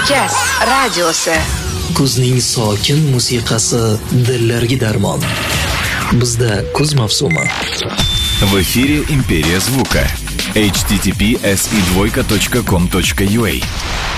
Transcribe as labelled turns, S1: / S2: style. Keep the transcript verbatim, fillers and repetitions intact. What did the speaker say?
S1: Shikast radiosi.
S2: Kuzning sokin musiqasi dillarga darmon. Bizda kuz mavsumi.
S3: В эфире Империя звука. эйч ти ти пи эс и двойка точка ком точка ю а.